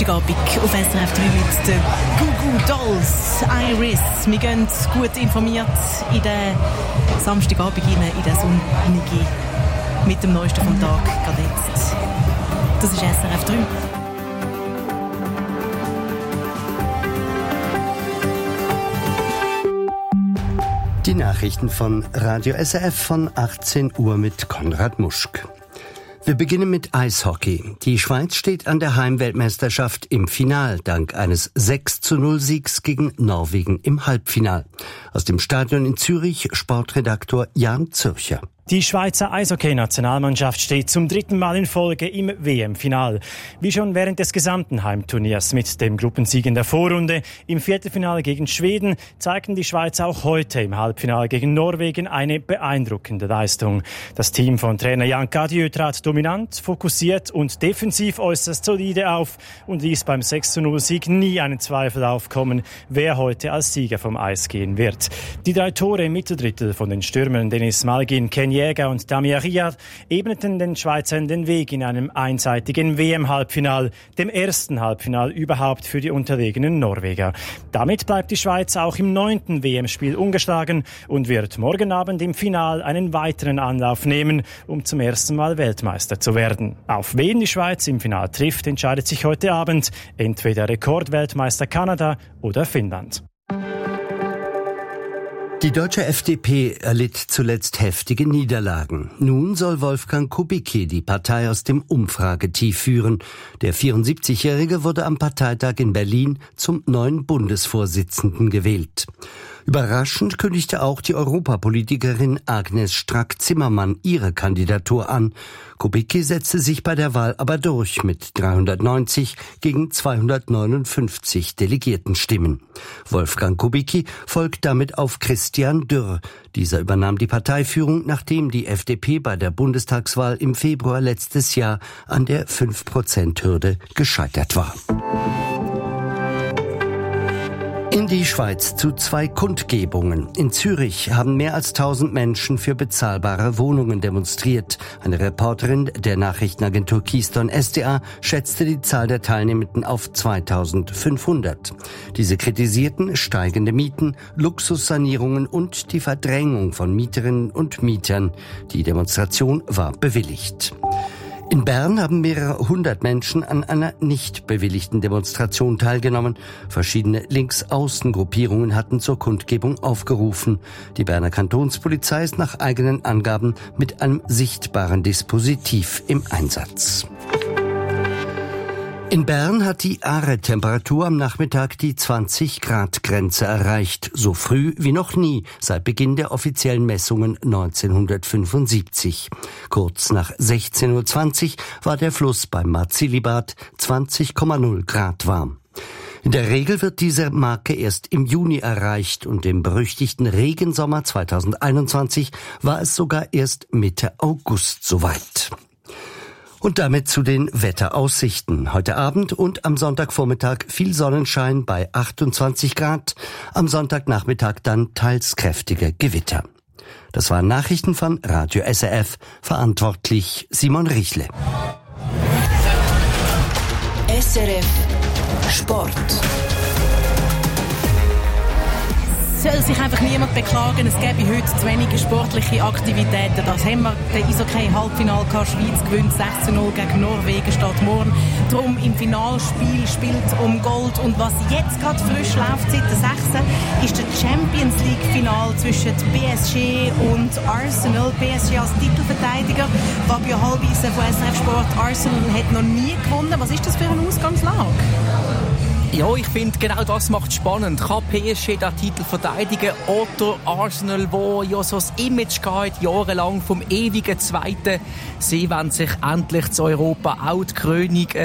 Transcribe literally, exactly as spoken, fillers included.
Samstagabend auf S R F drei mit den Goo Goo Dolls, Iris. Wir gehen gut informiert in den Samstagabend rein, in den Sonnige mit dem Neuesten vom Tag, gerade jetzt. Das ist S R F drei. Die Nachrichten von Radio S R F von achtzehn Uhr mit Konrad Muschk. Wir beginnen mit Eishockey. Die Schweiz steht an der Heimweltmeisterschaft im Final, dank eines sechs zu null Siegs gegen Norwegen im Halbfinal. Aus dem Stadion in Zürich Sportredaktor Jan Zürcher. Die Schweizer Eishockey-Nationalmannschaft steht zum dritten Mal in Folge im W M-Final. Wie schon während des gesamten Heimturniers mit dem Gruppensieg in der Vorrunde im Viertelfinale gegen Schweden zeigten die Schweizer auch heute im Halbfinale gegen Norwegen eine beeindruckende Leistung. Das Team von Trainer Jan Cadieux trat dominant, fokussiert und defensiv äußerst solide auf und ließ beim sechs zu null Sieg nie einen Zweifel aufkommen, wer heute als Sieger vom Eis gehen wird. Die drei Tore im Mitteldrittel von den Stürmern Dennis Malgin, Ken Jäger und Damir Riyad ebneten den Schweizern den Weg in einem einseitigen W M-Halbfinal, dem ersten Halbfinal überhaupt für die unterlegenen Norweger. Damit bleibt die Schweiz auch im neunten W M-Spiel ungeschlagen und wird morgen Abend im Final einen weiteren Anlauf nehmen, um zum ersten Mal Weltmeister zu werden. Auf wen die Schweiz im Final trifft, entscheidet sich heute Abend entweder Rekordweltmeister Kanada oder Finnland. Die deutsche F D P erlitt zuletzt heftige Niederlagen. Nun soll Wolfgang Kubicki die Partei aus dem Umfragetief führen. Der vierundsiebzigjährige wurde am Parteitag in Berlin zum neuen Bundesvorsitzenden gewählt. Überraschend kündigte auch die Europapolitikerin Agnes Strack-Zimmermann ihre Kandidatur an. Kubicki setzte sich bei der Wahl aber durch mit dreihundertneunzig gegen zweihundertneunundfünfzig Delegiertenstimmen. Wolfgang Kubicki folgt damit auf Christian Dürr. Dieser übernahm die Parteiführung, nachdem die F D P bei der Bundestagswahl im Februar letztes Jahr an der fünf Prozent Hürde gescheitert war. In die Schweiz zu zwei Kundgebungen. In Zürich haben mehr als tausend Menschen für bezahlbare Wohnungen demonstriert. Eine Reporterin der Nachrichtenagentur Keystone S D A schätzte die Zahl der Teilnehmenden auf zweitausendfünfhundert. Diese kritisierten steigende Mieten, Luxussanierungen und die Verdrängung von Mieterinnen und Mietern. Die Demonstration war bewilligt. In Bern haben mehrere hundert Menschen an einer nicht bewilligten Demonstration teilgenommen. Verschiedene Linksaußengruppierungen hatten zur Kundgebung aufgerufen. Die Berner Kantonspolizei ist nach eigenen Angaben mit einem sichtbaren Dispositiv im Einsatz. In Bern hat die Aare-Temperatur am Nachmittag die zwanzig Grad Grenze erreicht, so früh wie noch nie seit Beginn der offiziellen Messungen neunzehnhundertfünfundsiebzig. Kurz nach sechzehn Uhr zwanzig war der Fluss beim Marzilibad zwanzig Komma null Grad warm. In der Regel wird diese Marke erst im Juni erreicht und im berüchtigten Regensommer zweitausendeinundzwanzig war es sogar erst Mitte August soweit. Und damit zu den Wetteraussichten. Heute Abend und am Sonntagvormittag viel Sonnenschein bei achtundzwanzig Grad. Am Sonntagnachmittag dann teils kräftige Gewitter. Das waren Nachrichten von Radio S R F. Verantwortlich Simon Richle. S R F Sport. Soll sich einfach niemand beklagen, es gäbe heute zu wenige sportliche Aktivitäten. Das haben wir, der Eishockey-Halbfinal gehabt. Schweiz gewinnt sechs zu null gegen Norwegen, steht morgen. Darum im Finalspiel spielt um Gold. Und was jetzt gerade frisch läuft seit der sechsten ist der Champions League-Final zwischen B S G und Arsenal. B S G als Titelverteidiger. Fabio Halbisen von S R F Sport. Arsenal hat noch nie gewonnen. Was ist das für eine Ausgangslage? Ja, ich finde, genau das macht spannend. Kann P S G den Titel verteidigen oder Arsenal, wo ja so das Image geht, jahrelang vom ewigen Zweiten. Sie wollen sich endlich zu Europa auch die Krönung